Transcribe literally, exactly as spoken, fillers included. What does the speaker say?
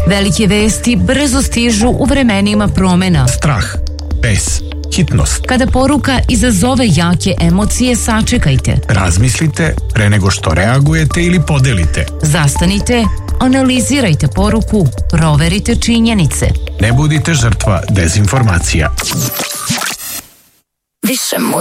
Velike vesti brzo stižu u vremenima promena. Strah, bes, hitnost. Kada poruka izazove jake emocije, sačekajte. Razmislite pre nego što reagujete ili podelite. Zastanite, analizirajte poruku, proverite činjenice. Ne budite žrtva dezinformacija. Više